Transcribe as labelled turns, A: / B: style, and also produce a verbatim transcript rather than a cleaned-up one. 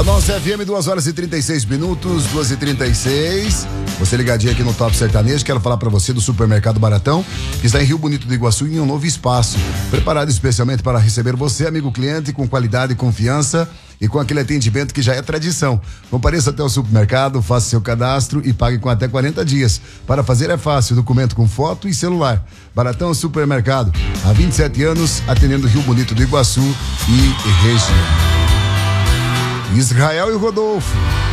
A: a nossa F M, duas horas e trinta e seis minutos, duas e trinta e seis. Você ligadinho aqui no Top Sertanejo, quero falar pra você do Supermercado Baratão, que está em Rio Bonito do Iguaçu, em um novo espaço, preparado especialmente para receber você, amigo cliente, com qualidade e confiança e com aquele atendimento que já é tradição. Compareça até o supermercado, faça seu cadastro e pague com até quarenta dias. Para fazer é fácil, documento com foto e celular. Baratão Supermercado, há vinte e sete anos, atendendo Rio Bonito do Iguaçu e região. Israel e Rodolfo.